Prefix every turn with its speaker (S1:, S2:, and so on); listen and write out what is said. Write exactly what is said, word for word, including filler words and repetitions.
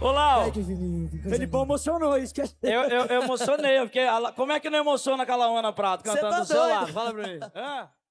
S1: Ô, Lau.
S2: Ai, que Felipe. coisa
S3: Felipão
S2: linda.
S3: emocionou, esquece.
S1: Eu, eu, eu emocionei, porque a La- como é que não emociona aquela Ana Prato
S2: Cê
S1: cantando
S2: tá
S1: do seu
S2: doido.
S1: lado? Fala pra mim. Hã?